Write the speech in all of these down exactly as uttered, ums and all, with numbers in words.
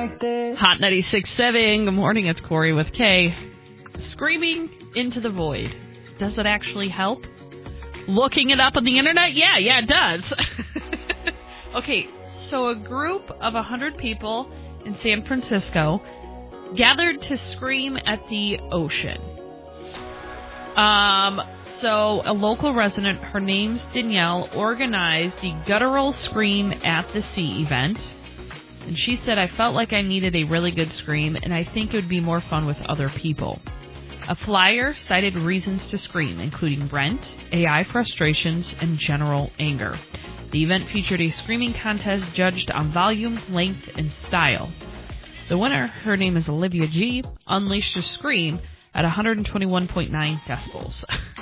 like this. Hot ninety-six point seven. Good morning. It's Corey with Kay. Screaming into the void. Does it actually help? Looking it up on the internet? Yeah, yeah, it does. Okay, so a group of one hundred people in San Francisco gathered to scream at the ocean. Um, so a local resident, her name's Danielle, organized the Guttural Scream at the Sea event. And she said, I felt like I needed a really good scream, and I think it would be more fun with other people. A flyer cited reasons to scream, including rent, A I frustrations, and general anger. The event featured a screaming contest judged on volume, length, and style. The winner, her name is Olivia G., unleashed her scream at one twenty-one point nine decibels.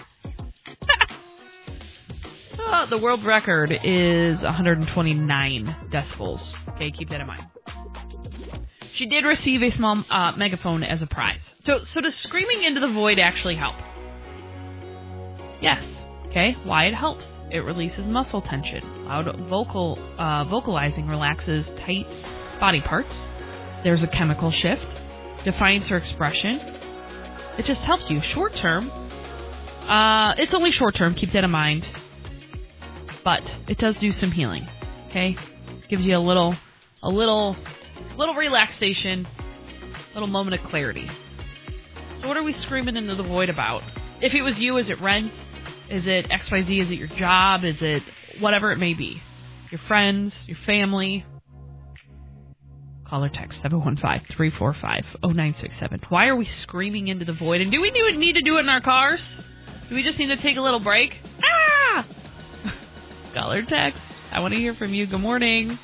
Oh, the world record is one twenty-nine decibels. Okay, keep that in mind. She did receive a small uh, megaphone as a prize. So, so does screaming into the void actually help? Yes. Okay, why it helps? It releases muscle tension. Loud vocal uh, vocalizing relaxes tight body parts. There's a chemical shift, defiance or expression. It just helps you. Short term, uh, it's only short term. Keep that in mind. But it does do some healing. Okay, gives you a little, a little, little relaxation, little moment of clarity. So what are we screaming into the void about? If it was you, is it rent? Is it X Y Z? Is it your job? Is it whatever it may be? Your friends, your family? Call or text seven one five, three four five, zero nine six seven. Why are we screaming into the void? And do we need to do it in our cars? Do we just need to take a little break? Ah! Call or text. I want to hear from you. Good morning.